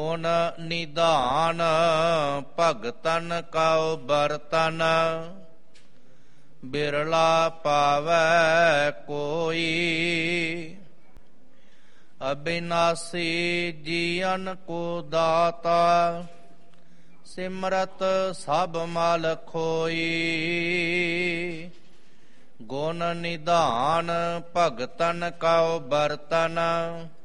ਗੁਣ ਨਿਧਾਨ ਭਗਤਨ ਕਉ ਬਰਤਨ, ਬਿਰਲਾ ਪਾਵੈ ਕੋਈ। ਅਬਿਨਾਸੀ ਜੀਵਨ ਕੋ ਦਾਤਾ, ਸਿਮਰਤ ਸਭ ਮਲ ਖੋਈ। ਗੁਣ ਨਿਧਾਨ ਭਗਤਨ ਕਉ ਬਰਤਨ,